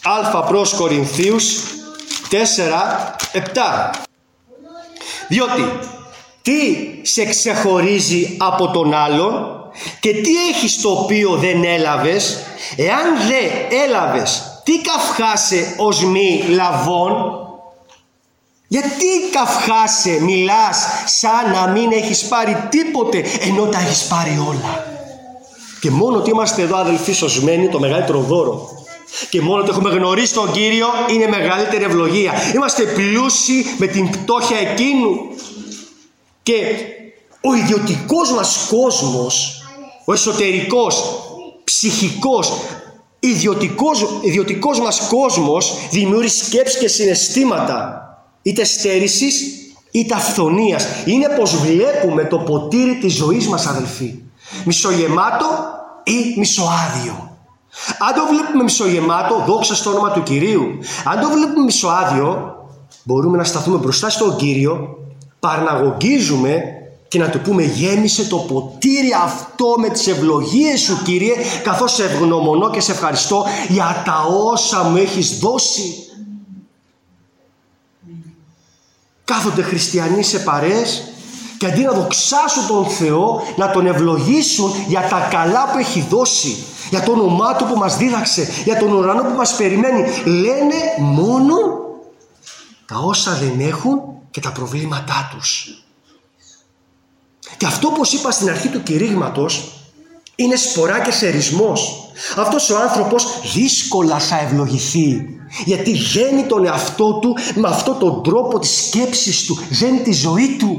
Α προς Κορινθίους 4:7. Διότι τι σε ξεχωρίζει από τον άλλον και τι έχεις το οποίο δεν έλαβες? Εάν δε έλαβες, τι καυχάσαι ως μη λαβών? Γιατί καυχάσαι, μιλάς σαν να μην έχεις πάρει τίποτε, ενώ τα έχεις πάρει όλα? Και μόνο ότι είμαστε εδώ αδελφοί σωσμένοι, το μεγαλύτερο δώρο. Και μόνο ότι έχουμε γνωρίσει τον Κύριο είναι μεγαλύτερη ευλογία. Είμαστε πλούσιοι με την πτώχεια εκείνου. Και ο ιδιωτικός μας κόσμος, ο εσωτερικός, ψυχικός, ιδιωτικός μας κόσμος δημιουργεί σκέψεις και συναισθήματα, είτε στέρησης είτε αυθονίας. Είναι πως βλέπουμε το ποτήρι της ζωής μας, αδελφοί. Μισογεμάτο ή μισοάδιο. Αν το βλέπουμε μισογεμάτο, δόξα στο όνομα του Κυρίου. Αν το βλέπουμε μισοάδιο, μπορούμε να σταθούμε μπροστά στον Κύριο, παρναγωγίζουμε και να του πούμε: γέμισε το ποτήρι αυτό με τις ευλογίες σου, Κύριε, καθώς σε ευγνωμονώ και σε ευχαριστώ για τα όσα μου έχεις δώσει. Κάθονται χριστιανοί σε παρέες και αντί να δοξάσουν τον Θεό, να τον ευλογήσουν για τα καλά που έχει δώσει, για το όνομά του που μας δίδαξε, για τον ουρανό που μας περιμένει, λένε μόνο τα όσα δεν έχουν και τα προβλήματά τους. Και αυτό, όπως είπα στην αρχή του κηρύγματος, είναι σπορά και σερισμός. Αυτός ο άνθρωπος δύσκολα θα ευλογηθεί, γιατί ζένει τον εαυτό του με αυτόν τον τρόπο της σκέψης του, ζένει τη ζωή του.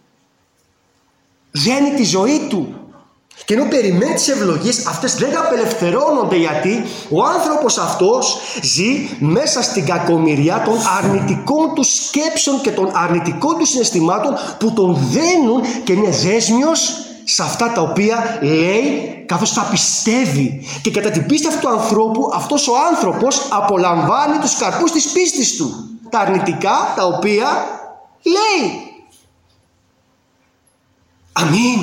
Ζένει τη ζωή του. Και ενώ περιμένει τις ευλογίες, αυτές δεν απελευθερώνονται, γιατί ο άνθρωπος αυτός ζει μέσα στην κακομοιριά των αρνητικών του σκέψεων και των αρνητικών του συναισθημάτων που τον δένουν και είναι δέσμιος σε αυτά τα οποία λέει, καθώς τα πιστεύει. Και κατά την πίστη αυτού του ανθρώπου, αυτός ο άνθρωπος απολαμβάνει τους καρπούς της πίστης του. Τα αρνητικά τα οποία λέει. Αμήν.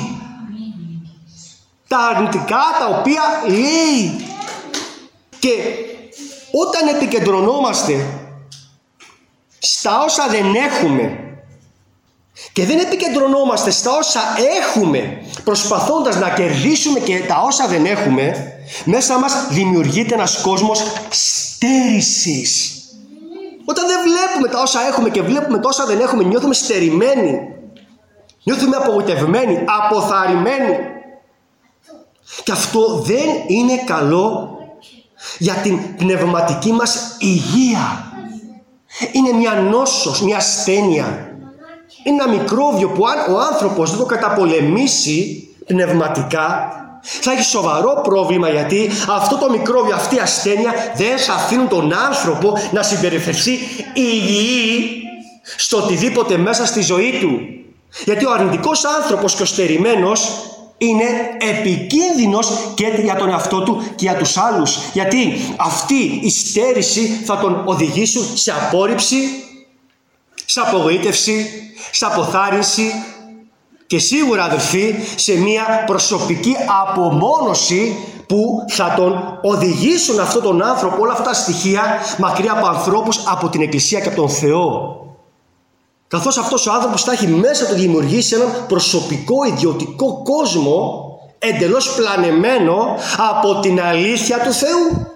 Τα αρνητικά τα οποία λέει. Και όταν επικεντρωνόμαστε στα όσα δεν έχουμε και δεν επικεντρωνόμαστε στα όσα έχουμε, προσπαθώντας να κερδίσουμε και τα όσα δεν έχουμε, μέσα μας δημιουργείται ένας κόσμος στέρησης. Όταν δεν βλέπουμε τα όσα έχουμε και βλέπουμε τα όσα δεν έχουμε, νιώθουμε στερημένοι, νιώθουμε απογοητευμένοι, αποθαρρυμένοι. Και αυτό δεν είναι καλό για την πνευματική μας υγεία. Είναι μια νόσος, μια ασθένεια. Είναι ένα μικρόβιο που αν ο άνθρωπος δεν το καταπολεμήσει πνευματικά, θα έχει σοβαρό πρόβλημα, γιατί αυτό το μικρόβιο, αυτή η ασθένεια δεν θα αφήνουν τον άνθρωπο να συμπεριφερθεί υγιή στο οτιδήποτε μέσα στη ζωή του. Γιατί ο αρνητικός άνθρωπος και ο στερημένος είναι επικίνδυνος και για τον εαυτό του και για τους άλλους. Γιατί αυτή η στέρηση θα τον οδηγήσουν σε απόρριψη, σε απογοήτευση, σε αποθάρρυνση και σίγουρα, αδελφοί, σε μια προσωπική απομόνωση που θα τον οδηγήσουν αυτόν τον άνθρωπο, όλα αυτά τα στοιχεία, μακριά από ανθρώπους, από την Εκκλησία και από τον Θεό. Καθώς αυτός ο άνθρωπος θα έχει μέσα του δημιουργήσει έναν προσωπικό, ιδιωτικό κόσμο, εντελώς πλανεμένο από την αλήθεια του Θεού.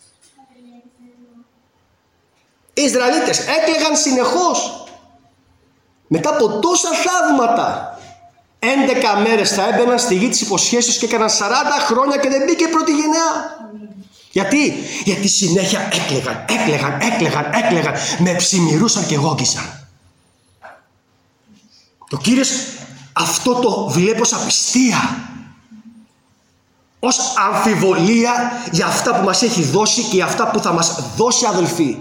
Οι Ισραηλίτες έκλαιγαν συνεχώς. Μετά από τόσα θαύματα, 11 μέρες θα έμπαιναν στη γη της υποσχέσεως και έκαναν 40 χρόνια και δεν μπήκε πρώτη γενεά. Γιατί συνέχεια έκλαιγαν, με ψημυρούσαν και γόγγισαν. Ο Κύριος αυτό το βλέπει ως απιστία, ως αμφιβολία για αυτά που μας έχει δώσει και για αυτά που θα μας δώσει, αδελφοί.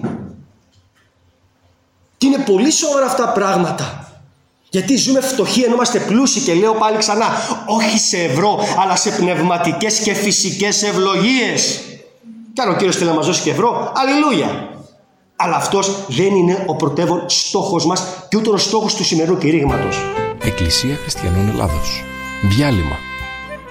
Και είναι πολύ σοβαρά αυτά τα πράγματα, γιατί ζούμε φτωχοί ενώ είμαστε πλούσιοι, και λέω πάλι ξανά, όχι σε ευρώ αλλά σε πνευματικές και φυσικές ευλογίες. Και αν ο Κύριος θέλει να μας δώσει και ευρώ, αλληλούια. Αλλά αυτός δεν είναι ο πρωτεύων στόχος μας και ούτε ο στόχος του σημερινού κηρύγματος. Εκκλησία Χριστιανών Ελλάδος. Διάλειμμα.